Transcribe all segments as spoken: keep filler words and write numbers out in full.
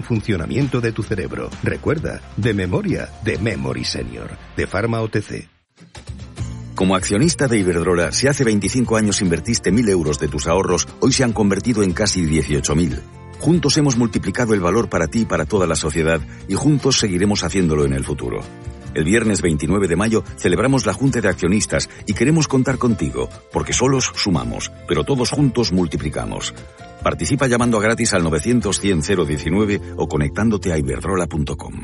Funcionamiento de tu cerebro. Recuerda, de memoria, de Memory Senior, de Pharma O T C. Como accionista de Iberdrola, si hace veinticinco años invertiste mil euros de tus ahorros, hoy se han convertido en casi dieciocho mil. Juntos hemos multiplicado el valor para ti y para toda la sociedad, y juntos seguiremos haciéndolo en el futuro. El viernes veintinueve de mayo celebramos la Junta de Accionistas y queremos contar contigo, porque solos sumamos, pero todos juntos multiplicamos. Participa llamando a gratis al novecientos cien cero diecinueve o conectándote a iberdrola punto com.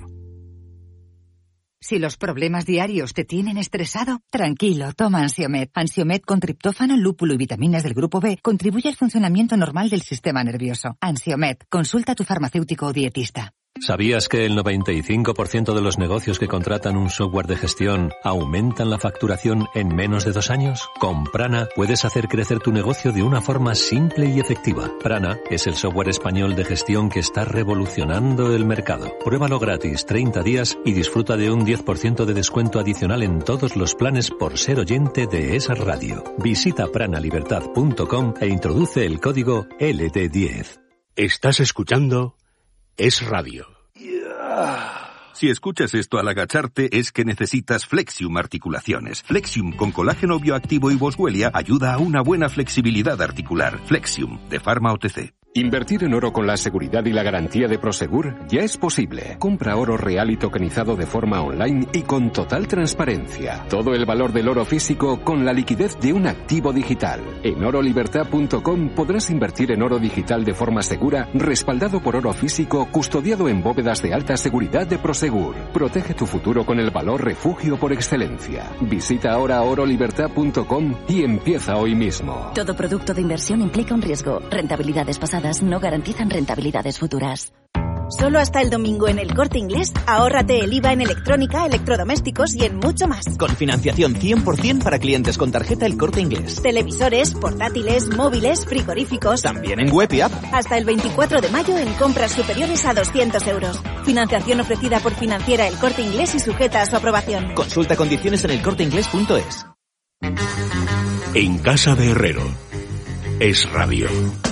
Si los problemas diarios te tienen estresado, tranquilo, toma Ansiomed. Ansiomed con triptófano, lúpulo y vitaminas del grupo B contribuye al funcionamiento normal del sistema nervioso. Ansiomed, consulta a tu farmacéutico o dietista. ¿Sabías que el noventa y cinco por ciento de los negocios que contratan un software de gestión aumentan la facturación en menos de dos años? Con Prana puedes hacer crecer tu negocio de una forma simple y efectiva. Prana es el software español de gestión que está revolucionando el mercado. Pruébalo gratis treinta días y disfruta de un diez por ciento de descuento adicional en todos los planes por ser oyente de esa radio. Visita prana libertad punto com e introduce el código L D diez. Estás escuchando Es Radio. Si escuchas esto al agacharte es que necesitas Flexium Articulaciones. Flexium con colágeno bioactivo y boswellia ayuda a una buena flexibilidad articular. Flexium, de Pharma O T C. Invertir en oro con la seguridad y la garantía de Prosegur ya es posible. Compra oro real y tokenizado de forma online y con total transparencia. Todo el valor del oro físico con la liquidez de un activo digital. En oro libertad punto com podrás invertir en oro digital de forma segura, respaldado por oro físico, custodiado en bóvedas de alta seguridad de Prosegur. Protege tu futuro con el valor refugio por excelencia. Visita ahora oro libertad punto com y empieza hoy mismo. Todo producto de inversión implica un riesgo. Rentabilidades pasadas no garantizan rentabilidades futuras. Solo hasta el domingo en El Corte Inglés, ahórrate el I V A en electrónica, electrodomésticos y en mucho más. Con financiación cien por ciento para clientes con tarjeta El Corte Inglés. Televisores, portátiles, móviles, frigoríficos. También en web y app. Hasta el veinticuatro de mayo en compras superiores a doscientos euros. Financiación ofrecida por Financiera El Corte Inglés y sujeta a su aprobación. Consulta condiciones en el corte inglés punto es. En casa de Herrero. Es Radio.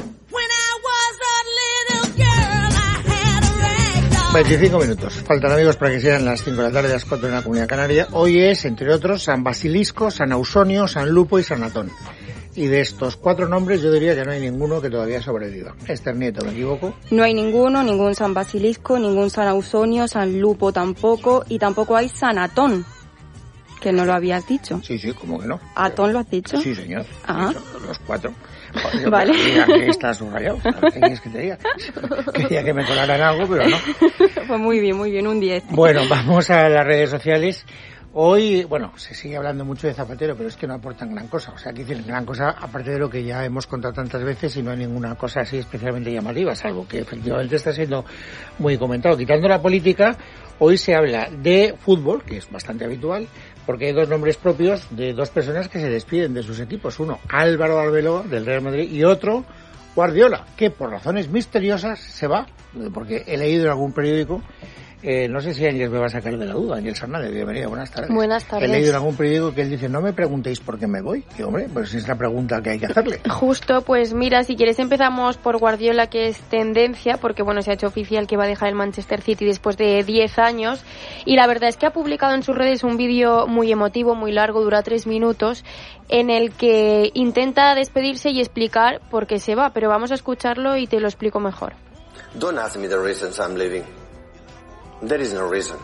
veinticinco minutos. Faltan, amigos, para que sean las cinco de la tarde, las cuatro en la Comunidad Canaria. Hoy es, entre otros, San Basilisco, San Ausonio, San Lupo y San Atón. Y de estos cuatro nombres yo diría que no hay ninguno que todavía sobreviva. Esther Nieto, ¿me equivoco? No hay ninguno, ningún San Basilisco, ningún San Ausonio, San Lupo tampoco, y tampoco hay San Atón, que no lo habías dicho. Sí, sí, ¿cómo que no? ¿Atón lo has dicho? Sí, señor. Ah. Los cuatro. Joder, vale. Aquí está subrayado. ¿Qué quieres que te diga? Quería que me colaran algo, pero no. Pues muy bien, muy bien, un diez. Bueno, vamos a las redes sociales. Hoy, bueno, se sigue hablando mucho de Zapatero, pero es que no aportan gran cosa. O sea, aquí dicen gran cosa, aparte de lo que ya hemos contado tantas veces, y no hay ninguna cosa así especialmente llamativa, salvo que efectivamente está siendo muy comentado. Quitando la política, hoy se habla de fútbol, que es bastante habitual, porque hay dos nombres propios de dos personas que se despiden de sus equipos. Uno, Álvaro Arbeloa, del Real Madrid, y otro, Guardiola, que por razones misteriosas se va, porque he leído en algún periódico. Eh, no sé si Ángeles me va a sacar de la duda. Ángeles Hernández, bienvenida, buenas tardes. Buenas tardes. He leído en algún periódico que él dice, no me preguntéis por qué me voy. Y hombre, pues es la pregunta que hay que hacerle. Justo, pues mira, si quieres empezamos por Guardiola, que es tendencia, porque bueno, se ha hecho oficial que va a dejar el Manchester City después de diez años, y la verdad es que ha publicado en sus redes un vídeo muy emotivo, muy largo, dura tres minutos, en el que intenta despedirse y explicar por qué se va, pero vamos a escucharlo y te lo explico mejor. Don't ask me the reasons I'm leaving. There is no reason,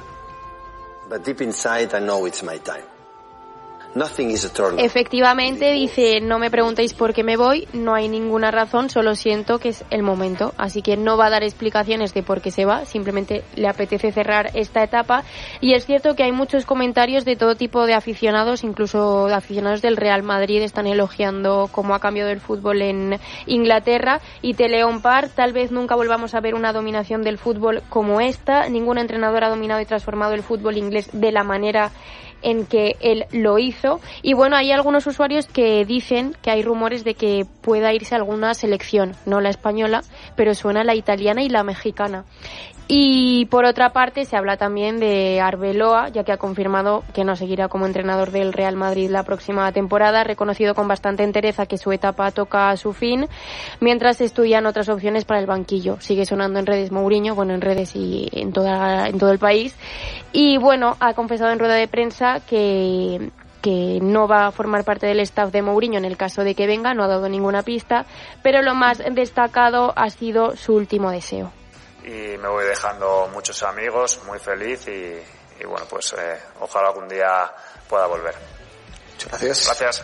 but deep inside I know it's my time. Nothing is eternal. Efectivamente, dice, no me preguntéis por qué me voy, no hay ninguna razón, solo siento que es el momento. Así que no va a dar explicaciones de por qué se va, simplemente le apetece cerrar esta etapa. Y es cierto que hay muchos comentarios de todo tipo de aficionados, incluso de aficionados del Real Madrid, están elogiando cómo ha cambiado el fútbol en Inglaterra. Y te leo un par, tal vez nunca volvamos a ver una dominación del fútbol como esta. Ningún entrenador ha dominado y transformado el fútbol inglés de la manera en que él lo hizo. Y bueno, hay algunos usuarios que dicen que hay rumores de que pueda irse a alguna selección, no la española, pero suena la italiana y la mexicana. Y por otra parte se habla también de Arbeloa, ya que ha confirmado que no seguirá como entrenador del Real Madrid la próxima temporada, reconocido con bastante entereza que su etapa toca a su fin, mientras se estudian otras opciones para el banquillo. Sigue sonando en redes Mourinho, bueno, en redes y en toda en todo el país. Y bueno, ha confesado en rueda de prensa que que no va a formar parte del staff de Mourinho en el caso de que venga, no ha dado ninguna pista, pero lo más destacado ha sido su último deseo. Y me voy dejando muchos amigos, muy feliz y, y bueno, pues eh, ojalá algún día pueda volver. Muchas gracias. Gracias.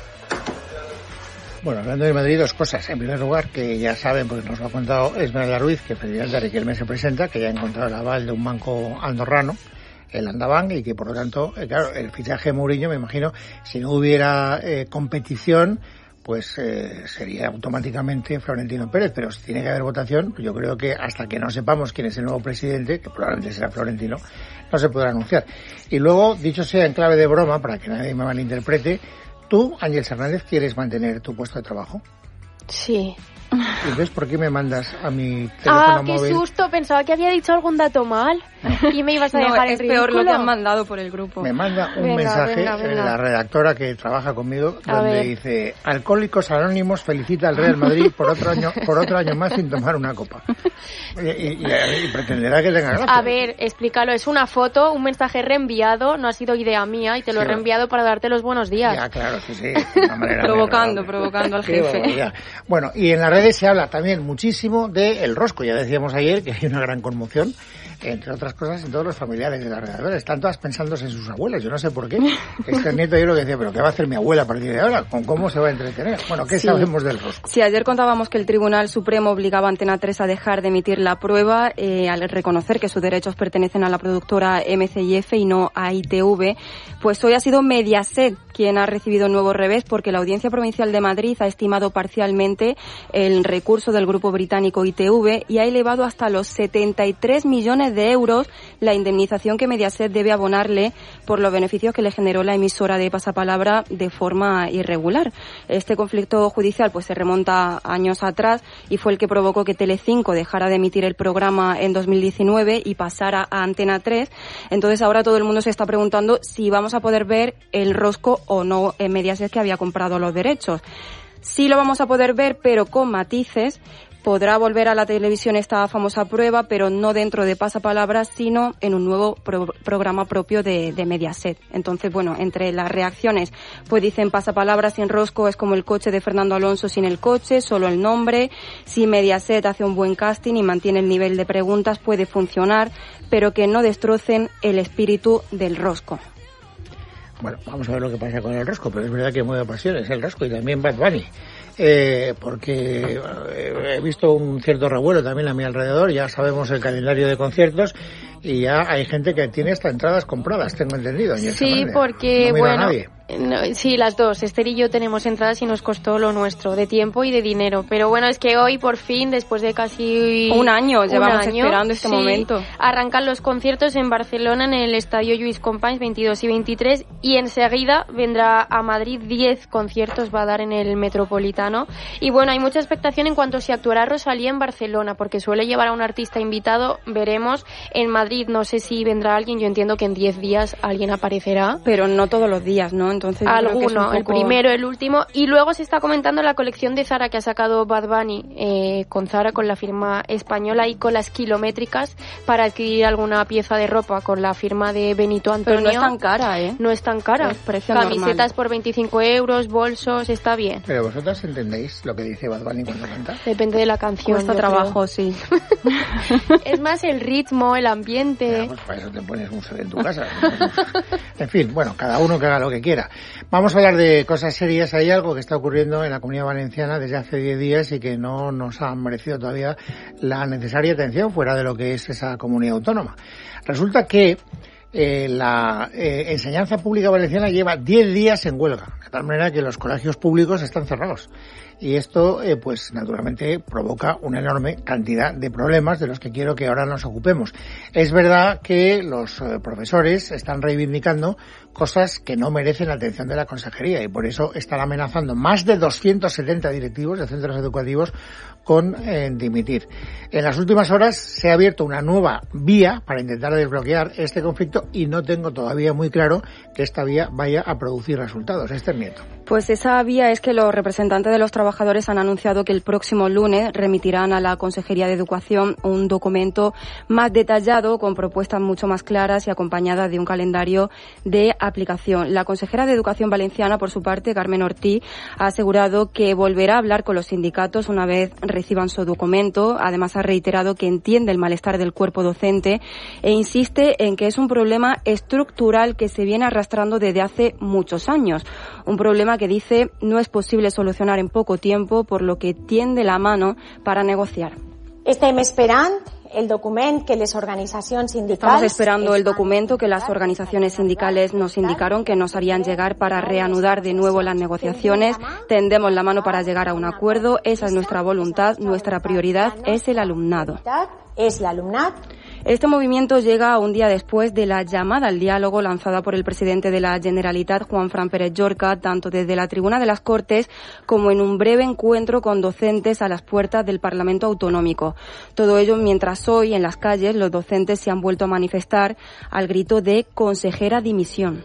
Bueno, hablando de Madrid, dos cosas. En primer lugar, que ya saben, porque nos lo ha contado Esmeralda Ruiz, que el presidente de Riquelme se presenta, que ya ha encontrado el aval de un banco andorrano, el Andabank, y que por lo tanto, eh, claro, el fichaje de Mourinho, me imagino, si no hubiera eh, competición, pues eh, sería automáticamente Florentino Pérez, pero si tiene que haber votación, yo creo que hasta que no sepamos quién es el nuevo presidente, que probablemente será Florentino, no se podrá anunciar. Y luego, dicho sea en clave de broma, para que nadie me malinterprete, tú, Ángel Hernández, ¿quieres mantener tu puesto de trabajo? Sí. ¿Y ves por qué me mandas a mi teléfono ah, qué móvil? susto, pensaba que había dicho algún dato mal y me ibas a dejar no, en es ridículo. peor lo que han mandado por el grupo. Me manda un venga, mensaje venga, venga. la redactora que trabaja conmigo, A donde ver. dice: Alcohólicos Anónimos felicita al Real Madrid por otro año por otro año más sin tomar una copa. Y, y, y, y pretenderá que tenga gracia. A ver, explícalo, es una foto, un mensaje reenviado, no ha sido idea mía y te lo Sí, he reenviado para darte los buenos días. Ya, claro, sí, sí. De una manera provocando, muy provocando al Qué jefe. barbaridad. Bueno, y en las redes se habla también muchísimo de el rosco. Ya decíamos ayer que hay una gran conmoción, entre otras cosas, en todos los familiares de las redactores. Están todas pensándose en sus abuelas. Yo no sé por qué. Este nieto yo lo que decía, pero ¿qué va a hacer mi abuela a partir de ahora? ¿Con cómo se va a entretener? Bueno, ¿qué Sí. sabemos del rosco? Sí, ayer contábamos que el Tribunal Supremo obligaba a Antena tres a dejar de emitir la prueba eh, al reconocer que sus derechos pertenecen a la productora M C I F y no a I T V. Pues hoy ha sido Mediaset quien ha recibido un nuevo revés, porque la Audiencia Provincial de Madrid ha estimado parcialmente el recurso del grupo británico I T V y ha elevado hasta los setenta y tres millones de euros la indemnización que Mediaset debe abonarle por los beneficios que le generó la emisora de Pasapalabra de forma irregular. Este conflicto judicial pues se remonta años atrás y fue el que provocó que Telecinco dejara de emitir el programa en dos mil diecinueve y pasara a Antena tres. Entonces ahora todo el mundo se está preguntando si vamos a poder ver el rosco o no en Mediaset, que había comprado los derechos. Sí lo vamos a poder ver, pero con matices. Podrá volver a la televisión esta famosa prueba, pero no dentro de Pasapalabra, sino en un nuevo pro- programa propio de, de Mediaset. Entonces, bueno, entre las reacciones, pues dicen Pasapalabra sin rosco es como el coche de Fernando Alonso sin el coche, solo el nombre. Si Mediaset hace un buen casting y mantiene el nivel de preguntas, puede funcionar, pero que no destrocen el espíritu del rosco. Bueno, vamos a ver lo que pasa con el rosco, pero es verdad que mueve pasiones el rosco y también Bad Bunny. Eh, porque eh, he visto un cierto revuelo también a mi alrededor, ya sabemos el calendario de conciertos y ya hay gente que tiene hasta entradas compradas, tengo entendido. Ángel Sí, Hernández. porque, No mira a bueno, nadie. no, sí, las dos, Esther y yo tenemos entradas y nos costó lo nuestro, de tiempo y de dinero. Pero bueno, es que hoy, por fin, después de casi Un año, un llevamos año, esperando este sí, momento. arrancan los conciertos en Barcelona, en el Estadio Lluís Companys, veintidós y veintitrés, y enseguida vendrá a Madrid, diez conciertos va a dar en el Metropolitano. Y bueno, hay mucha expectación en cuanto a si actuará Rosalía en Barcelona, porque suele llevar a un artista invitado, veremos. En Madrid no sé si vendrá alguien, yo entiendo que en diez días alguien aparecerá. Pero no todos los días, ¿no? Entonces yo creo que es un Alguno, el poco- primero, el último. Y luego se está comentando la colección de Zara que ha sacado Bad Bunny eh, con Zara, con la firma española y con las kilométricas para adquirir alguna pieza de ropa con la firma de Benito Antonio. Pero no es tan cara, ¿eh? No es tan cara. Es precio Camisetas normal. por veinticinco euros, bolsos, está bien. Pero vosotras entendéis lo que dice Bad Bunny cuando canta. Depende de la canción. Cuesta yo trabajo, creo. sí. Es más el ritmo, el ambiente. Ya, pues para eso te pones un C D en tu casa. En fin, bueno, cada uno que haga lo que quiera. Vamos a hablar de cosas serias. Hay algo que está ocurriendo en la Comunidad Valenciana desde hace diez días y que no nos ha merecido todavía la necesaria atención fuera de lo que es esa comunidad autónoma. Resulta que Eh, la eh, enseñanza pública valenciana lleva diez días en huelga, de tal manera que los colegios públicos están cerrados. Y esto, eh, pues naturalmente, provoca una enorme cantidad de problemas de los que quiero que ahora nos ocupemos. Es verdad que los eh, profesores están reivindicando cosas que no merecen la atención de la consejería y por eso están amenazando más de doscientos setenta directivos de centros educativos con eh, dimitir. En las últimas horas se ha abierto una nueva vía para intentar desbloquear este conflicto y no tengo todavía muy claro que esta vía vaya a producir resultados. Esther Nieto. Pues esa vía es que los representantes de los trabajadores han anunciado que el próximo lunes remitirán a la Consejería de Educación un documento más detallado con propuestas mucho más claras y acompañadas de un calendario de aplicación. La consejera de Educación valenciana, por su parte, Carmen Ortí, ha asegurado que volverá a hablar con los sindicatos una vez reciban su documento. Además, ha reiterado que entiende el malestar del cuerpo docente e insiste en que es un problema estructural que se viene arrastrando desde hace muchos años. Un problema que dice no es posible solucionar en poco tiempo, por lo que tiende la mano para negociar. Estem esperant el document que les organizacions sindicals... Estamos esperando el documento que las organizaciones sindicales nos indicaron que nos harían llegar para reanudar de nuevo las negociaciones. Tendemos la mano para llegar a un acuerdo. Esa es nuestra voluntad. Nuestra prioridad es el alumnado. Es el alumnat. Este movimiento llega un día después de la llamada al diálogo lanzada por el presidente de la Generalitat, Juanfran Pérez Llorca, tanto desde la tribuna de las Cortes como en un breve encuentro con docentes a las puertas del Parlamento Autonómico. Todo ello mientras hoy en las calles los docentes se han vuelto a manifestar al grito de consejera dimisión.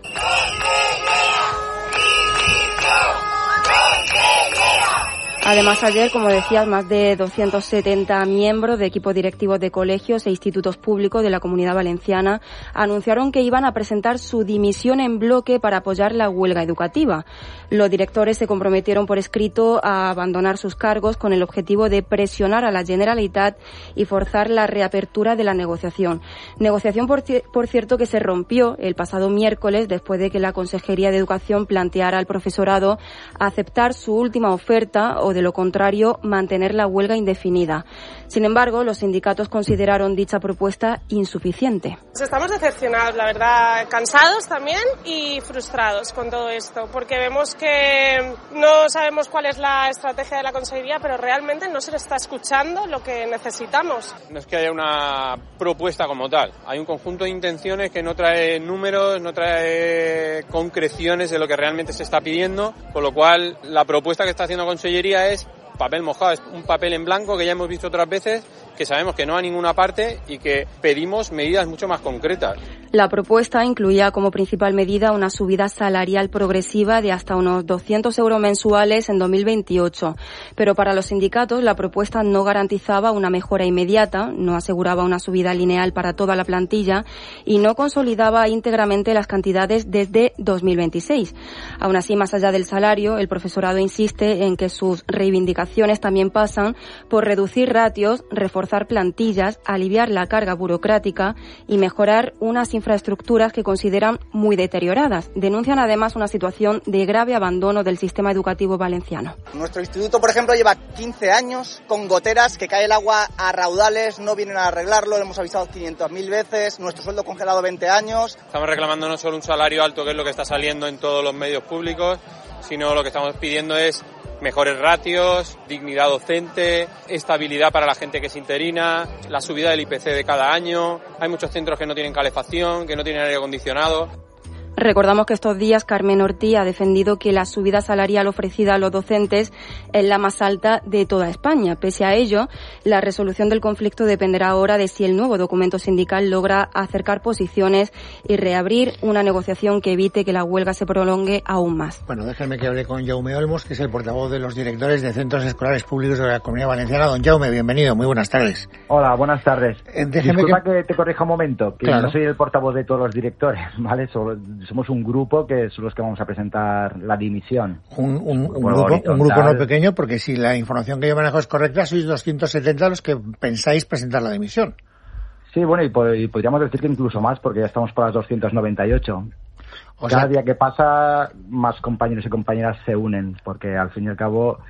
Además, ayer, como decías, más de doscientos setenta miembros de equipos directivos de colegios e institutos públicos de la Comunidad Valenciana anunciaron que iban a presentar su dimisión en bloque para apoyar la huelga educativa. Los directores se comprometieron por escrito a abandonar sus cargos con el objetivo de presionar a la Generalitat y forzar la reapertura de la negociación. Negociación, por, por cierto, que se rompió el pasado miércoles después de que la Consejería de Educación planteara al profesorado aceptar su última oferta o, de lo contrario, mantener la huelga indefinida. Sin embargo, los sindicatos consideraron dicha propuesta insuficiente. Estamos decepcionados, la verdad, cansados también y frustrados con todo esto, porque vemos que no sabemos cuál es la estrategia de la Consejería, pero realmente no se le está escuchando lo que necesitamos. No es que haya una propuesta como tal, hay un conjunto de intenciones que no trae números, no trae concreciones de lo que realmente se está pidiendo, con lo cual la propuesta que está haciendo Consellería es papel mojado, es un papel en blanco que ya hemos visto otras veces, que sabemos que no va a ninguna parte y que pedimos medidas mucho más concretas. La propuesta incluía como principal medida una subida salarial progresiva de hasta unos doscientos euros mensuales en dos mil veintiocho. Pero para los sindicatos la propuesta no garantizaba una mejora inmediata, no aseguraba una subida lineal para toda la plantilla y no consolidaba íntegramente las cantidades desde dos mil veintiséis. Aún así, más allá del salario, el profesorado insiste en que sus reivindicaciones también pasan por reducir ratios, reforzar plantillas, aliviar la carga burocrática y mejorar unas infraestructuras que consideran muy deterioradas. Denuncian además una situación de grave abandono del sistema educativo valenciano. Nuestro instituto, por ejemplo, lleva quince años con goteras, que cae el agua a raudales, no vienen a arreglarlo, lo hemos avisado quinientas mil veces, nuestro sueldo congelado veinte años. Estamos reclamando no solo un salario alto, que es lo que está saliendo en todos los medios públicos, sino lo que estamos pidiendo es mejores ratios, dignidad docente, estabilidad para la gente que es interina, la subida del I P C de cada año. Hay muchos centros que no tienen calefacción, que no tienen aire acondicionado. Recordamos que estos días Carmen Ortí ha defendido que la subida salarial ofrecida a los docentes es la más alta de toda España. Pese a ello, la resolución del conflicto dependerá ahora de si el nuevo documento sindical logra acercar posiciones y reabrir una negociación que evite que la huelga se prolongue aún más. Bueno, déjenme que hable con Jaume Olmos, que es el portavoz de los directores de centros escolares públicos de la Comunidad Valenciana. Don Jaume, bienvenido, muy buenas tardes. Hola, buenas tardes. Eh, Disculpa que... que te corrija un momento, que claro. no soy el portavoz de todos los directores, ¿vale? Solo... Somos un grupo que son los que vamos a presentar la dimisión. Un, un, un, grupo, un grupo no pequeño, porque si la información que yo manejo es correcta, sois doscientos setenta los que pensáis presentar la dimisión. Sí, bueno, y, pod- y podríamos decir que incluso más, porque ya estamos por las doscientos noventa y ocho. O Cada sea... día que pasa, más compañeros y compañeras se unen, porque al fin y al cabo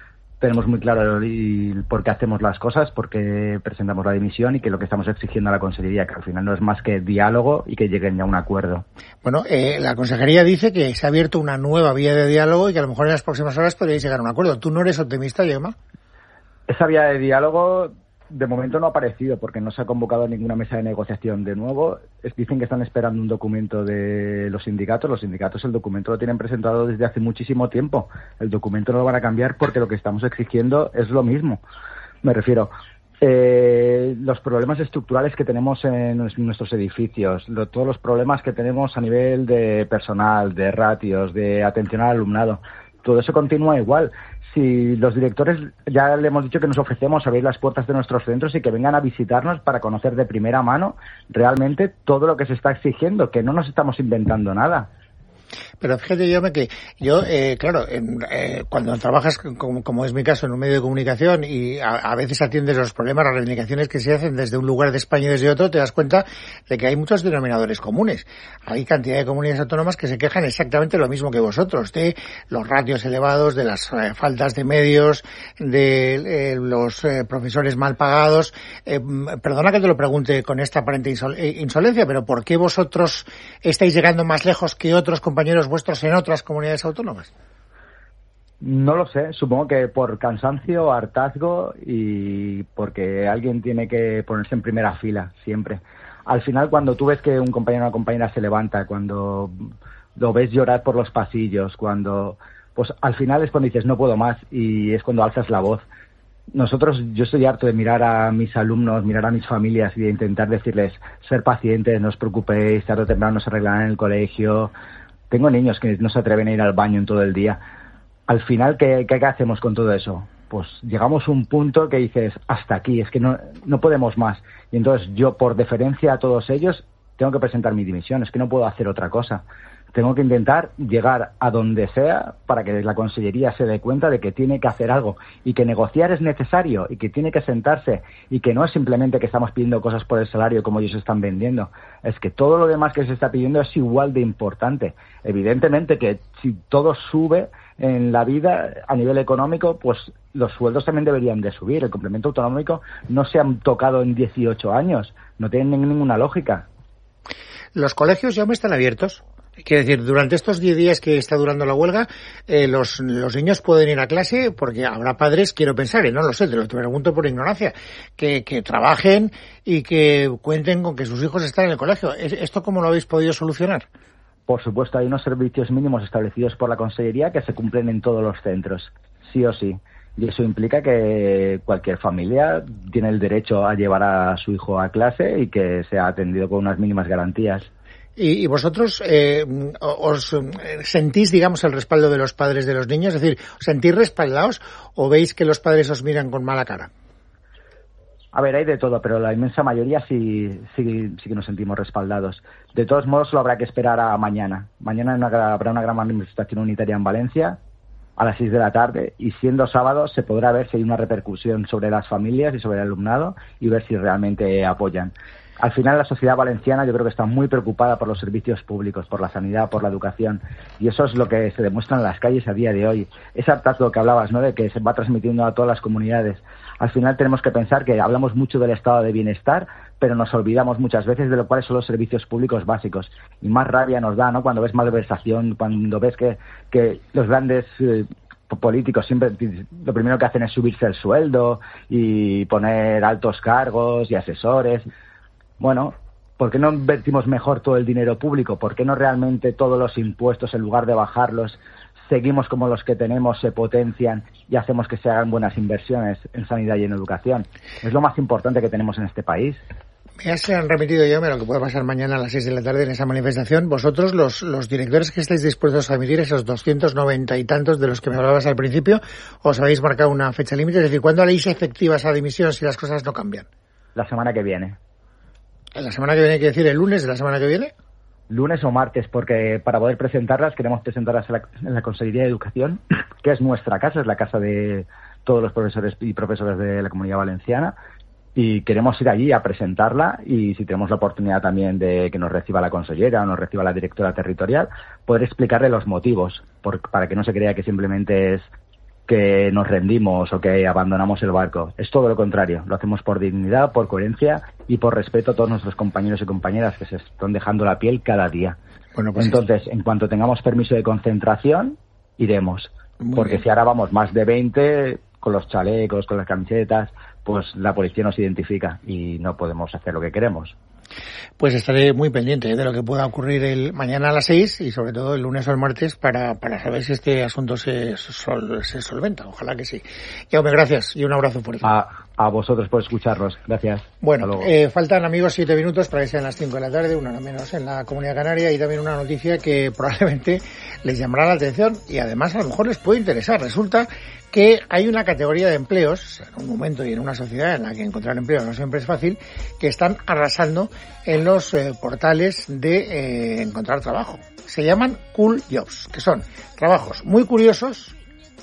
tenemos muy claro el, por qué hacemos las cosas, por qué presentamos la dimisión y que lo que estamos exigiendo a la Consellería, que al final no es más que diálogo y que lleguen ya a un acuerdo. Bueno, eh, la Consejería dice que se ha abierto una nueva vía de diálogo y que a lo mejor en las próximas horas podríais llegar a un acuerdo. ¿Tú no eres optimista, Jaume? Esa vía de diálogo de momento no ha aparecido porque no se ha convocado ninguna mesa de negociación de nuevo. Es, dicen que están esperando un documento de los sindicatos. Los sindicatos el documento lo tienen presentado desde hace muchísimo tiempo. El documento no lo van a cambiar porque lo que estamos exigiendo es lo mismo. Me refiero, eh, los problemas estructurales que tenemos en nuestros edificios, lo, todos los problemas que tenemos a nivel de personal, de ratios, de atención al alumnado, todo eso continúa igual. Si los directores ya le hemos dicho que nos ofrecemos abrir las puertas de nuestros centros y que vengan a visitarnos para conocer de primera mano realmente todo lo que se está exigiendo, que no nos estamos inventando nada. Pero fíjate, yo que yo, eh, claro, eh, cuando trabajas, como, como es mi caso, en un medio de comunicación y a, a veces atiendes los problemas, las reivindicaciones que se hacen desde un lugar de España y desde otro, te das cuenta de que hay muchos denominadores comunes. Hay cantidad de comunidades autónomas que se quejan exactamente lo mismo que vosotros, de los ratios elevados, de las eh, faltas de medios, de eh, los eh, profesores mal pagados. Eh, perdona que te lo pregunte con esta aparente insol- insolencia, pero ¿por qué vosotros estáis llegando más lejos que otros compañeros vuestros en otras comunidades autónomas? No lo sé, supongo que por cansancio, hartazgo y porque alguien tiene que ponerse en primera fila siempre. Al final, cuando tú ves que un compañero o una compañera se levanta, cuando lo ves llorar por los pasillos, cuando pues al final es cuando dices no puedo más y es cuando alzas la voz. Nosotros, yo estoy harto de mirar a mis alumnos, mirar a mis familias y de intentar decirles ser pacientes, no os preocupéis, tarde o temprano se arreglarán en el colegio. Tengo niños que no se atreven a ir al baño en todo el día. Al final, ¿qué, qué hacemos con todo eso? Pues llegamos a un punto que dices, hasta aquí, es que no, no podemos más. Y entonces yo, por deferencia a todos ellos, tengo que presentar mi dimisión. Es que no puedo hacer otra cosa. Tengo que intentar llegar a donde sea para que la Consellería se dé cuenta de que tiene que hacer algo y que negociar es necesario y que tiene que sentarse y que no es simplemente que estamos pidiendo cosas por el salario como ellos están vendiendo. Es que todo lo demás que se está pidiendo es igual de importante. Evidentemente que si todo sube en la vida a nivel económico, pues los sueldos también deberían de subir. El complemento autonómico no se han tocado en dieciocho años. No tienen ninguna lógica. ¿Los colegios ya me están abiertos? Quiero decir, durante estos diez días que está durando la huelga, eh, los, los niños pueden ir a clase porque habrá padres, quiero pensar, y no lo sé, te lo te pregunto por ignorancia, que, que trabajen y que cuenten con que sus hijos están en el colegio. ¿Esto cómo lo habéis podido solucionar? Por supuesto, hay unos servicios mínimos establecidos por la Consellería que se cumplen en todos los centros, sí o sí. Y eso implica que cualquier familia tiene el derecho a llevar a su hijo a clase y que sea atendido con unas mínimas garantías. ¿Y, y vosotros eh, os sentís, digamos, el respaldo de los padres de los niños? Es decir, ¿os sentís respaldados o veis que los padres os miran con mala cara? A ver, hay de todo, pero la inmensa mayoría sí, sí, sí que nos sentimos respaldados. De todos modos, solo habrá que esperar a mañana. Mañana habrá una gran manifestación unitaria en Valencia a las seis de la tarde y siendo sábado se podrá ver si hay una repercusión sobre las familias y sobre el alumnado y ver si realmente apoyan. Al final la sociedad valenciana yo creo que está muy preocupada por los servicios públicos, por la sanidad, por la educación y eso es lo que se demuestra en las calles a día de hoy. Ese hartazgo que hablabas, ¿no?, de que se va transmitiendo a todas las comunidades. Al final tenemos que pensar que hablamos mucho del estado de bienestar, pero nos olvidamos muchas veces de lo cuáles son los servicios públicos básicos. Y más rabia nos da, ¿no?, cuando ves malversación, cuando ves que, que los grandes eh, políticos siempre lo primero que hacen es subirse el sueldo y poner altos cargos y asesores. Bueno, ¿por qué no invertimos mejor todo el dinero público? ¿Por qué no realmente todos los impuestos, en lugar de bajarlos, seguimos como los que tenemos, se potencian y hacemos que se hagan buenas inversiones en sanidad y en educación? Es lo más importante que tenemos en este país. Ya se han remitido yo, lo que puede pasar mañana a las seis de la tarde en esa manifestación. Vosotros, los, los directores que estáis dispuestos a emitir esos doscientos noventa y tantos de los que me hablabas al principio, os habéis marcado una fecha límite. Es decir, ¿cuándo haréis efectiva esa dimisión si las cosas no cambian? La semana que viene. ¿La semana que viene, hay que decir el lunes de la semana que viene? Lunes o martes, porque para poder presentarlas queremos presentarlas en la, en la Consellería de Educación, que es nuestra casa, es la casa de todos los profesores y profesoras de la Comunidad Valenciana, y queremos ir allí a presentarla y si tenemos la oportunidad también de que nos reciba la consellera o nos reciba la directora territorial, poder explicarle los motivos, por, para que no se crea que simplemente es que nos rendimos o que abandonamos el barco. Es todo lo contrario. Lo hacemos por dignidad, por coherencia y por respeto a todos nuestros compañeros y compañeras que se están dejando la piel cada día. Bueno, pues entonces, en cuanto tengamos permiso de concentración, iremos. Muy porque bien. si ahora vamos más de veinte, con los chalecos, con las camisetas, pues la policía nos identifica y no podemos hacer lo que queremos. Pues estaré muy pendiente de lo que pueda ocurrir el mañana a las seis y sobre todo el lunes o el martes para, para saber si este asunto se, sol, se solventa. Ojalá que sí. Jaume, gracias y un abrazo fuerte. A, a vosotros por escucharnos. Gracias. Bueno, eh, faltan, amigos, siete minutos para que sean las cinco de la tarde, una hora menos en la Comunidad Canaria, y también una noticia que probablemente les llamará la atención y además a lo mejor les puede interesar. Resulta que hay una categoría de empleos, en un momento y en una sociedad en la que encontrar empleo no siempre es fácil, que están arrasando en los eh, portales de eh, encontrar trabajo. Se llaman Cool Jobs, que son trabajos muy curiosos,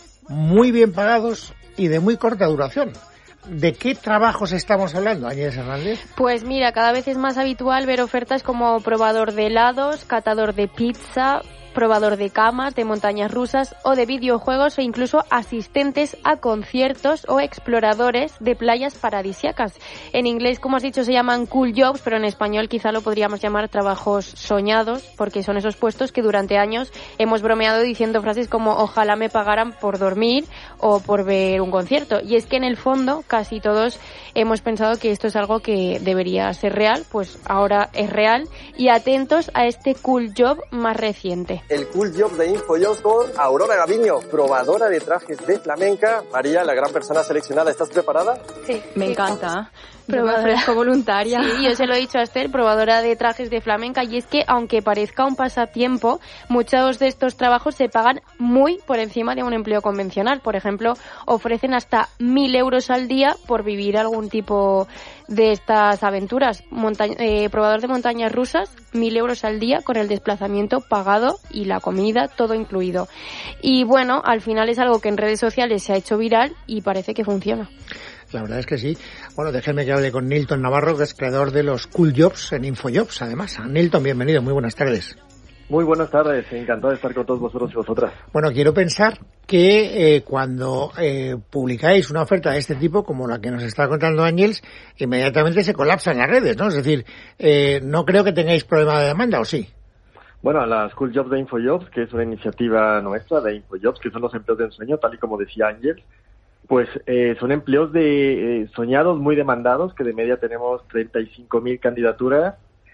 muy bien pagados y de muy corta duración. ¿De qué trabajos estamos hablando, Ángeles Hernández? Pues mira, cada vez es más habitual ver ofertas como probador de helados, catador de pizza, probador de camas, de montañas rusas o de videojuegos, o incluso asistentes a conciertos o exploradores de playas paradisíacas. En inglés, como has dicho, se llaman cool jobs, pero en español quizá lo podríamos llamar trabajos soñados, porque son esos puestos que durante años hemos bromeado diciendo frases como ojalá me pagaran por dormir o por ver un concierto. Y es que en el fondo casi todos hemos pensado que esto es algo que debería ser real, pues ahora es real, y atentos a este cool job más reciente. El Cool Job de InfoJobs con Aurora Gaviño, probadora de trajes de flamenca. María, la gran persona seleccionada, ¿estás preparada? Sí. Me sí. encanta. Probadora. Yo me ofrezco voluntaria. Sí, yo se lo he dicho a Esther, probadora de trajes de flamenca, y es que aunque parezca un pasatiempo, muchos de estos trabajos se pagan muy por encima de un empleo convencional. Por ejemplo, ofrecen hasta mil euros al día por vivir algún tipo de estas aventuras. Monta- eh, probador de montañas rusas, mil euros al día con el desplazamiento pagado y la comida, todo incluido. Y bueno, al final es algo que en redes sociales se ha hecho viral y parece que funciona. La verdad es que sí. Bueno, déjenme que hable con Nilton Navarro, que es creador de los Cool Jobs en InfoJobs, además. Nilton, bienvenido, muy buenas tardes. Muy buenas tardes, encantado de estar con todos vosotros y vosotras. Bueno, quiero pensar que eh, cuando eh, publicáis una oferta de este tipo, como la que nos está contando Ángeles, inmediatamente se colapsan las redes, ¿no? Es decir, eh, no creo que tengáis problema de demanda, ¿o sí? Bueno, las Cool Jobs de InfoJobs, que es una iniciativa nuestra de InfoJobs, que son los empleos de ensueño, tal y como decía Ángeles, pues eh, son empleos de eh, soñados muy demandados, que de media tenemos treinta y cinco mil candidaturas,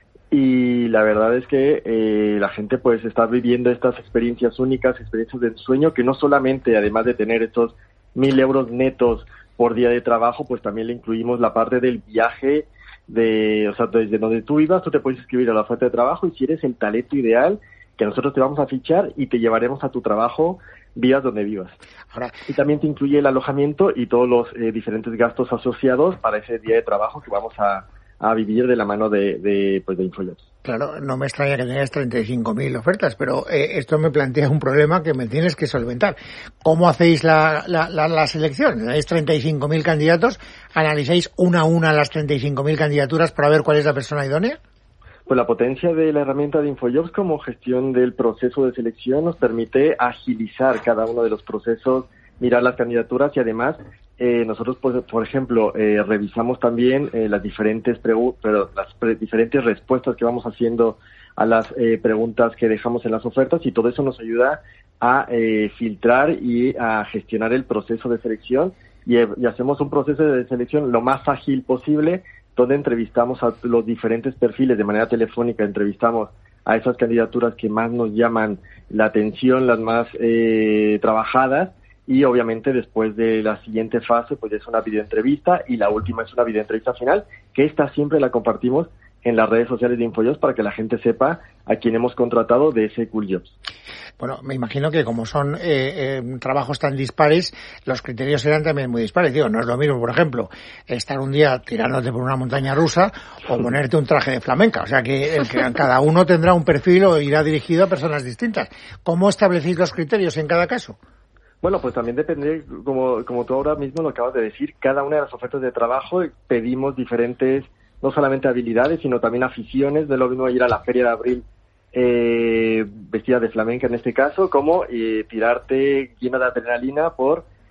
y la verdad es que eh, la gente pues está viviendo estas experiencias únicas, experiencias de ensueño, que no solamente, además de tener estos mil euros netos por día de trabajo, pues también le incluimos la parte del viaje, de, o sea, desde donde tú vivas, tú te puedes inscribir a la oferta de trabajo, y si eres el talento ideal, que nosotros te vamos a fichar y te llevaremos a tu trabajo, vivas donde vivas. Ahora, y también te incluye el alojamiento y todos los eh, diferentes gastos asociados para ese día de trabajo que vamos a, a vivir de la mano de, de, pues de InfoJobs. Claro, no me extraña que tengas treinta y cinco mil ofertas, pero eh, esto me plantea un problema que me tienes que solventar. ¿Cómo hacéis la, la, la, la selección? ¿Tenéis treinta y cinco mil candidatos? ¿Analizáis una a una las treinta y cinco mil candidaturas para ver cuál es la persona idónea? Pues la potencia de la herramienta de InfoJobs como gestión del proceso de selección nos permite agilizar cada uno de los procesos, mirar las candidaturas, y además eh, nosotros, pues, por ejemplo, eh, revisamos también eh, las diferentes pregu- pero las pre- diferentes respuestas que vamos haciendo a las eh, preguntas que dejamos en las ofertas, y todo eso nos ayuda a eh, filtrar y a gestionar el proceso de selección, y, eh, y hacemos un proceso de selección lo más ágil posible, donde entrevistamos a los diferentes perfiles de manera telefónica, entrevistamos a esas candidaturas que más nos llaman la atención, las más eh, trabajadas, y obviamente después de la siguiente fase pues es una videoentrevista, y la última es una videoentrevista final, que esta siempre la compartimos en las redes sociales de InfoJobs para que la gente sepa a quién hemos contratado de ese Cool Jobs. Bueno, me imagino que como son eh, eh, trabajos tan dispares, los criterios serán también muy dispares. Digo, no es lo mismo, por ejemplo, estar un día tirándote por una montaña rusa o ponerte un traje de flamenca. O sea que, el que cada uno tendrá un perfil o irá dirigido a personas distintas. ¿Cómo establecéis los criterios en cada caso? Bueno, pues también depende, como, como tú ahora mismo lo acabas de decir, cada una de las ofertas de trabajo pedimos diferentes, no solamente habilidades, sino también aficiones. De lo mismo ir a la Feria de Abril eh, vestida de flamenca en este caso, como eh, tirarte llena de adrenalina por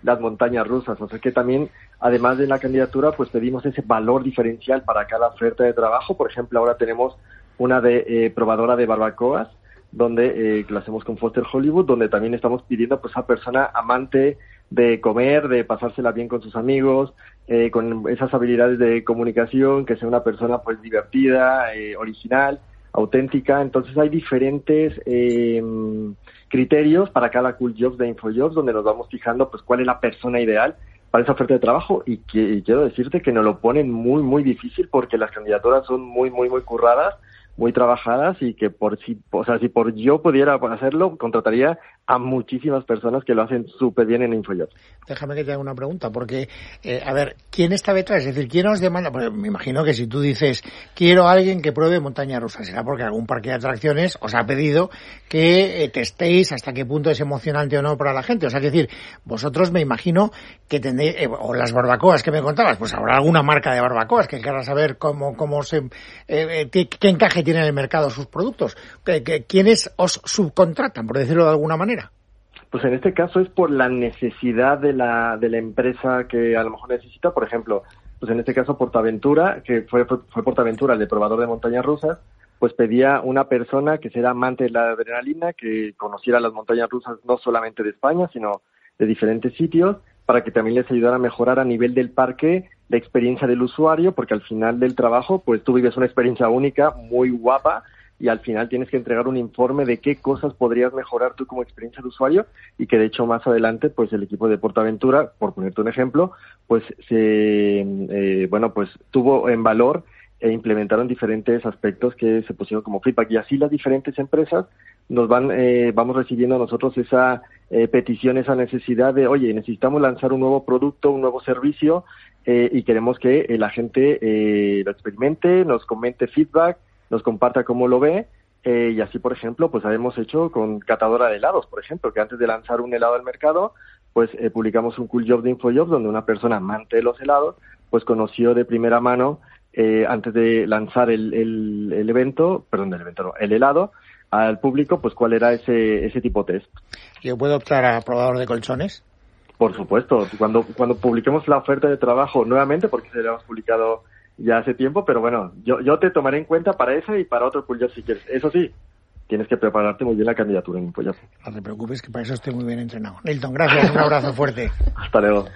las montañas rusas. O sea que también, además de la candidatura, pues pedimos ese valor diferencial para cada oferta de trabajo. Por ejemplo, ahora tenemos una de eh, probadora de barbacoas, donde eh, que lo hacemos con Foster Hollywood, donde también estamos pidiendo pues a persona amante de comer, de pasársela bien con sus amigos, eh, con esas habilidades de comunicación, que sea una persona pues divertida, eh, original, auténtica. Entonces hay diferentes eh, criterios para cada Cool Jobs de InfoJobs, donde nos vamos fijando pues cuál es la persona ideal para esa oferta de trabajo, y, que, y quiero decirte que nos lo ponen muy, muy difícil, porque las candidaturas son muy, muy, muy curradas, muy trabajadas, y que por si, o sea, si por yo pudiera hacerlo, contrataría a muchísimas personas que lo hacen súper bien en InfoJobs. Déjame que te haga una pregunta, porque, eh, a ver, ¿quién está detrás? Es decir, ¿quién os demanda? Pues me imagino que si tú dices, quiero a alguien que pruebe montaña rusa, será porque algún parque de atracciones os ha pedido que eh, testéis hasta qué punto es emocionante o no para la gente. O sea, que decir, vosotros me imagino que tendréis, eh, o las barbacoas que me contabas, pues habrá alguna marca de barbacoas que querrá saber cómo, cómo se, eh, eh, qué, qué encaje tiene en el mercado sus productos. ¿Quiénes os subcontratan, por decirlo de alguna manera? Pues en este caso es por la necesidad de la de la empresa que a lo mejor necesita. Por ejemplo, pues en este caso Portaventura, que fue fue Portaventura, el de probador de montañas rusas, pues pedía una persona que sea amante de la adrenalina, que conociera las montañas rusas no solamente de España, sino de diferentes sitios, para que también les ayudara a mejorar a nivel del parque la experiencia del usuario, porque al final del trabajo, pues tú vives una experiencia única, muy guapa, y al final tienes que entregar un informe de qué cosas podrías mejorar tú como experiencia de usuario, y que de hecho más adelante pues el equipo de Portaventura, por ponerte un ejemplo, pues se eh, bueno pues tuvo en valor e implementaron diferentes aspectos que se pusieron como feedback, y así las diferentes empresas nos van eh, vamos recibiendo a nosotros esa eh, petición, esa necesidad de, oye, necesitamos lanzar un nuevo producto, un nuevo servicio, eh, y queremos que eh, la gente eh, lo experimente, nos comente feedback, nos comparta cómo lo ve, eh, y así, por ejemplo, pues hemos hecho con catadora de helados, por ejemplo, que antes de lanzar un helado al mercado, pues eh, publicamos un Cool Job de InfoJobs, donde una persona amante de los helados, pues conoció de primera mano, eh, antes de lanzar el, el, el evento, perdón, el evento no, el helado, al público, pues cuál era ese, ese tipo de test. ¿Yo puedo optar a probador de colchones? Por supuesto, cuando, cuando publiquemos la oferta de trabajo nuevamente, porque se la hemos publicado ya hace tiempo, pero bueno, yo yo te tomaré en cuenta para ese y para otro Cool Job si quieres. Eso sí, tienes que prepararte muy bien la candidatura en InfoJobs. No te preocupes, que para eso estoy muy bien entrenado. Nilton, gracias, un abrazo fuerte. Hasta luego.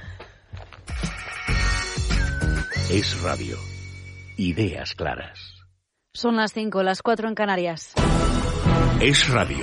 Es Radio. Ideas claras. Son las cinco, las cuatro en Canarias. Es Radio.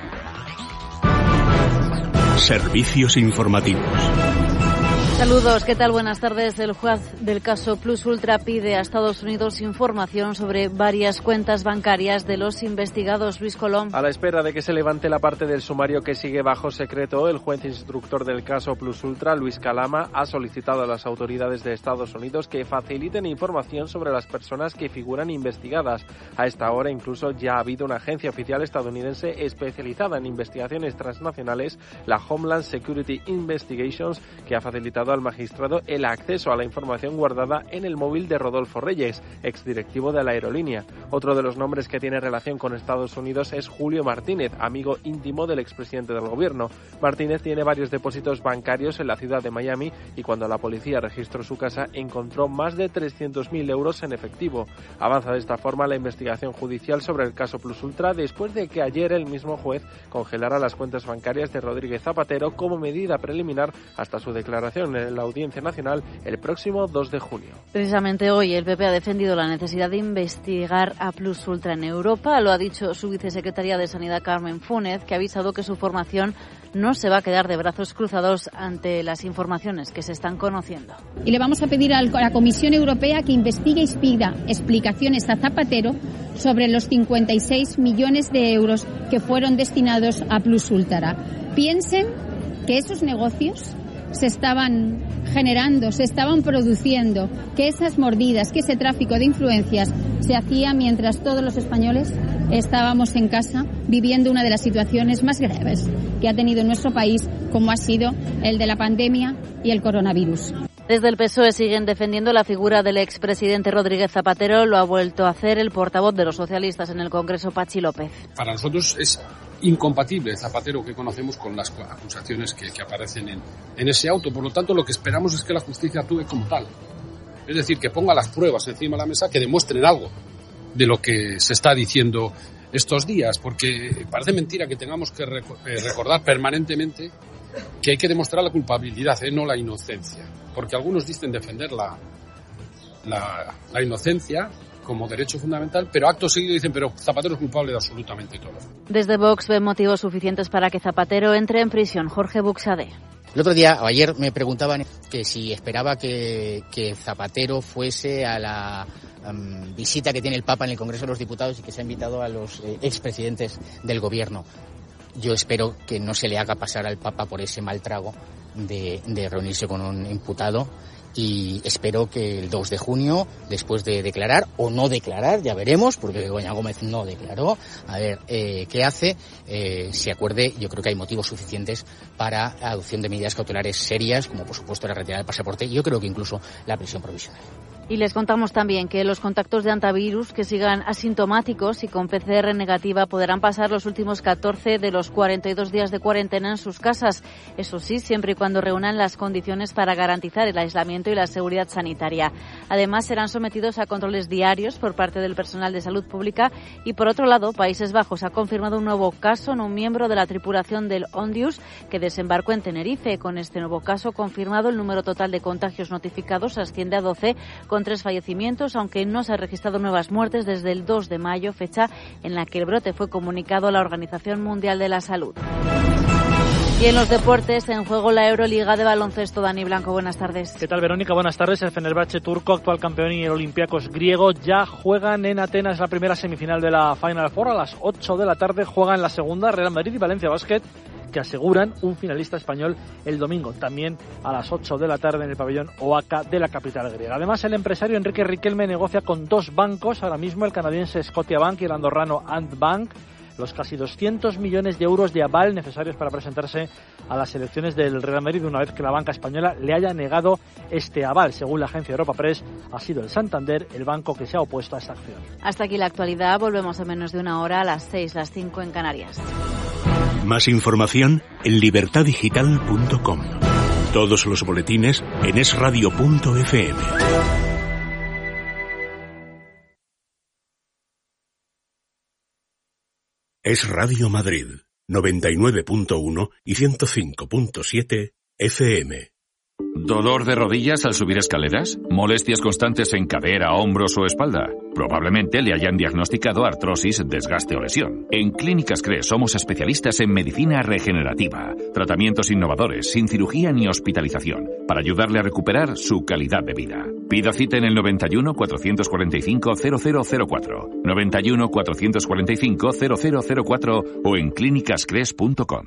Servicios informativos. Saludos, ¿qué tal? Buenas tardes. El juez del caso Plus Ultra pide a Estados Unidos información sobre varias cuentas bancarias de los investigados. Luis Colón. A la espera de que se levante la parte del sumario que sigue bajo secreto, el juez instructor del caso Plus Ultra, Luis Calama, ha solicitado a las autoridades de Estados Unidos que faciliten información sobre las personas que figuran investigadas. A esta hora incluso ya ha habido una agencia oficial estadounidense especializada en investigaciones transnacionales, la Homeland Security Investigations, que ha facilitado al magistrado el acceso a la información guardada en el móvil de Rodolfo Reyes, exdirectivo de la aerolínea. Otro de los nombres que tiene relación con Estados Unidos es Julio Martínez, amigo íntimo del expresidente del gobierno. Martínez tiene varios depósitos bancarios en la ciudad de Miami y cuando la policía registró su casa encontró más de trescientos mil euros en efectivo. Avanza de esta forma la investigación judicial sobre el caso Plus Ultra después de que ayer el mismo juez congelara las cuentas bancarias de Rodríguez Zapatero como medida preliminar hasta su declaración en la Audiencia Nacional el próximo dos de junio. Precisamente hoy el P P ha defendido la necesidad de investigar a Plus Ultra en Europa. Lo ha dicho su vicesecretaria de Sanidad, Carmen Fúnez, que ha avisado que su formación no se va a quedar de brazos cruzados ante las informaciones que se están conociendo. Y le vamos a pedir a la Comisión Europea que investigue y pida explicaciones a Zapatero sobre los cincuenta y seis millones de euros que fueron destinados a Plus Ultra. Piensen que esos negocios se estaban generando, se estaban produciendo, que esas mordidas, que ese tráfico de influencias se hacía mientras todos los españoles estábamos en casa viviendo una de las situaciones más graves que ha tenido nuestro país, como ha sido el de la pandemia y el coronavirus. Desde el P S O E siguen defendiendo la figura del expresidente Rodríguez Zapatero. Lo ha vuelto a hacer el portavoz de los socialistas en el Congreso, Pachi López. Para nosotros es incompatible Zapatero que conocemos con las acusaciones que, que aparecen en, en ese auto. Por lo tanto, lo que esperamos es que la justicia actúe como tal. Es decir, que ponga las pruebas encima de la mesa que demuestren algo de lo que se está diciendo estos días, porque parece mentira que tengamos que recordar permanentemente que hay que demostrar la culpabilidad, ¿eh? No la inocencia, porque algunos dicen defender la, la, la inocencia como derecho fundamental, pero acto seguido dicen, pero Zapatero es culpable de absolutamente todo. Desde Vox ven motivos suficientes para que Zapatero entre en prisión. Jorge Buxade. El otro día, o ayer, me preguntaban que si esperaba que, que Zapatero fuese a la um, visita que tiene el Papa en el Congreso de los Diputados y que se ha invitado a los eh, expresidentes del Gobierno. Yo espero que no se le haga pasar al Papa por ese mal trago de, de reunirse con un imputado. Y espero que el dos de junio, después de declarar o no declarar, ya veremos, porque Begoña Gómez no declaró, a ver eh, qué hace, eh, se acuerde. Yo creo que hay motivos suficientes para la adopción de medidas cautelares serias, como por supuesto la retirada del pasaporte, y yo creo que incluso la prisión provisional. Y les contamos también que los contactos de antivirus que sigan asintomáticos y con P C R negativa podrán pasar los últimos catorce de los cuarenta y dos días de cuarentena en sus casas. Eso sí, siempre y cuando reúnan las condiciones para garantizar el aislamiento y la seguridad sanitaria. Además, serán sometidos a controles diarios por parte del personal de salud pública. Y por otro lado, Países Bajos ha confirmado un nuevo caso en un miembro de la tripulación del Ondius que desembarcó en Tenerife. Con este nuevo caso confirmado, el número total de contagios notificados asciende a doce, con tres fallecimientos, aunque no se han registrado nuevas muertes desde el dos de mayo, fecha en la que el brote fue comunicado a la Organización Mundial de la Salud. Y en los deportes, en juego la Euroliga de baloncesto. Dani Blanco, buenas tardes. ¿Qué tal, Verónica? Buenas tardes. El Fenerbahce turco, actual campeón, y el Olympiacos griego ya juegan en Atenas la primera semifinal de la Final Four. A las ocho de la tarde juegan la segunda, Real Madrid y Valencia Basket, que aseguran un finalista español el domingo, también a las ocho de la tarde en el pabellón Oaca de la capital griega. Además, el empresario Enrique Riquelme negocia con dos bancos ahora mismo, el canadiense Scotiabank y el andorrano Ant Bank, los casi doscientos millones de euros de aval necesarios para presentarse a las elecciones del Real Madrid, una vez que la banca española le haya negado este aval. Según la agencia Europa Press, ha sido el Santander el banco que se ha opuesto a esta acción. Hasta aquí la actualidad. Volvemos en menos de una hora, a las seis, las cinco en Canarias. Más información en libertad digital punto com. Todos los boletines en es radio punto efe eme. Es Radio Madrid, noventa y nueve punto uno y ciento cinco punto siete efe eme. ¿Dolor de rodillas al subir escaleras? ¿Molestias constantes en cadera, hombros o espalda? Probablemente le hayan diagnosticado artrosis, desgaste o lesión. En Clínicas C R E somos especialistas en medicina regenerativa, tratamientos innovadores, sin cirugía ni hospitalización, para ayudarle a recuperar su calidad de vida. Pida cita en el noventa y uno, cuatrocientos cuarenta y cinco, cero cero cero cuatro, noventa y uno, cuatrocientos cuarenta y cinco, cero cero cero cuatro o en clínicas cres punto com.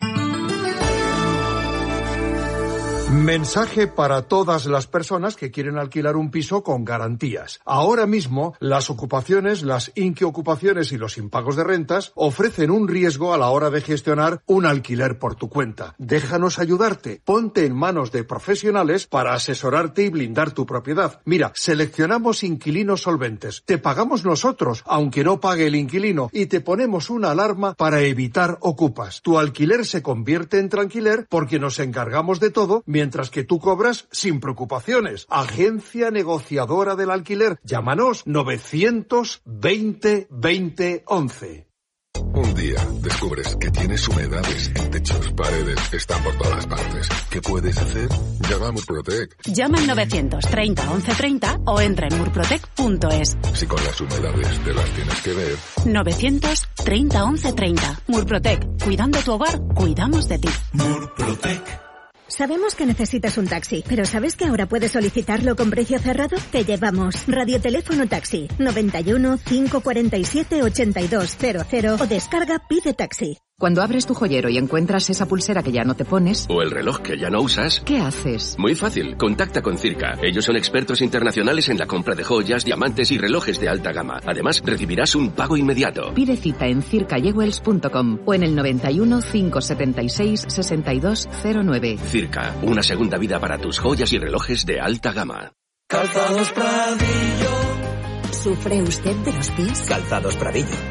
Mensaje para todas las personas que quieren alquilar un piso con garantías. Ahora mismo, las ocupaciones, las inquiocupaciones y los impagos de rentas ofrecen un riesgo a la hora de gestionar un alquiler por tu cuenta. Déjanos ayudarte. Ponte en manos de profesionales para asesorarte y blindar tu propiedad. Mira, seleccionamos inquilinos solventes. Te pagamos nosotros, aunque no pague el inquilino, y te ponemos una alarma para evitar ocupas. Tu alquiler se convierte en tranquiler porque nos encargamos de todo, mientras que tú cobras sin preocupaciones. Agencia negociadora del alquiler. Llámanos novecientos veinte veinte once. Un día descubres que tienes humedades en techos, paredes, están por todas partes. ¿Qué puedes hacer? Llama a Murprotec. Llama al novecientos treinta once treinta o entra en murprotec punto es. Si con las humedades te las tienes que ver. novecientos treinta once treinta. Murprotec. Cuidando tu hogar, cuidamos de ti. Murprotec. Sabemos que necesitas un taxi, pero ¿sabes que ahora puedes solicitarlo con precio cerrado? Te llevamos Radioteléfono Taxi, noventa y uno, cinco cuarenta y siete, ochenta y dos cero cero o descarga Pide Taxi. Cuando abres tu joyero y encuentras esa pulsera que ya no te pones... o el reloj que ya no usas... ¿qué haces? Muy fácil, contacta con Circa. Ellos son expertos internacionales en la compra de joyas, diamantes y relojes de alta gama. Además, recibirás un pago inmediato. Pide cita en circa jewels punto com o en el noventa y uno, cinco setenta y seis, sesenta y dos cero nueve. Circa, una segunda vida para tus joyas y relojes de alta gama. Calzados Pradillo. ¿Sufre usted de los pies? Calzados Pradillo.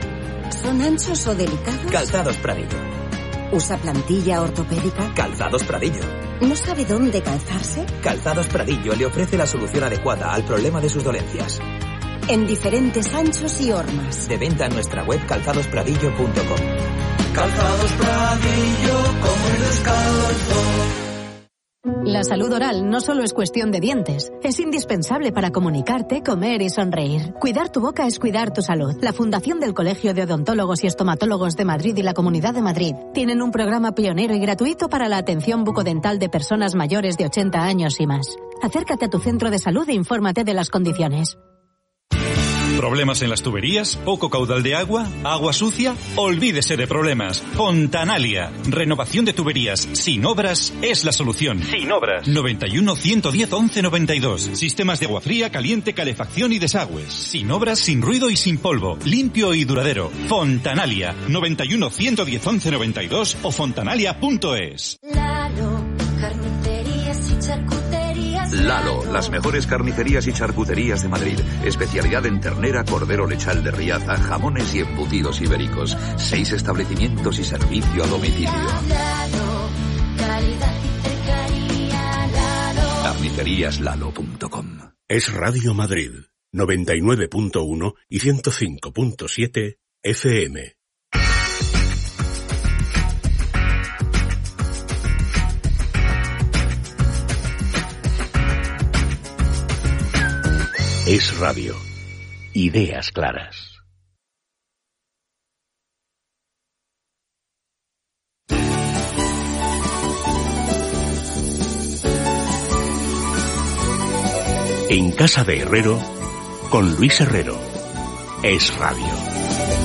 ¿Son anchos o delicados? Calzados Pradillo. ¿Usa plantilla ortopédica? Calzados Pradillo. ¿No sabe dónde calzarse? Calzados Pradillo le ofrece la solución adecuada al problema de sus dolencias. En diferentes anchos y hormas. De venta en nuestra web calzados pradillo punto com. Calzados Pradillo, como el descalzo. La salud oral no solo es cuestión de dientes, es indispensable para comunicarte, comer y sonreír. Cuidar tu boca es cuidar tu salud. La Fundación del Colegio de Odontólogos y Estomatólogos de Madrid y la Comunidad de Madrid tienen un programa pionero y gratuito para la atención bucodental de personas mayores de ochenta años y más. Acércate a tu centro de salud e infórmate de las condiciones. ¿Problemas en las tuberías? ¿Poco caudal de agua? ¿Agua sucia? Olvídese de problemas. Fontanalia. Renovación de tuberías sin obras es la solución. Sin obras. noventa y uno, ciento diez, once noventa y dos. Sistemas de agua fría, caliente, calefacción y desagües. Sin obras, sin ruido y sin polvo. Limpio y duradero. Fontanalia. noventa y uno, ciento diez, once noventa y dos o fontanalia punto es. Lalo, carnicerías y charcuterías. Lalo, las mejores carnicerías y charcuterías de Madrid. Especialidad en ternera, cordero lechal de Riaza, jamones y embutidos ibéricos. Seis establecimientos y servicio a domicilio. Lalo, calidad y cercanía, Lalo. carnicerías lalo punto com. Es Radio Madrid, noventa y nueve punto uno y ciento cinco punto siete F M. Es Radio. Ideas claras. En casa de Herrero, con Luis Herrero. Es Radio.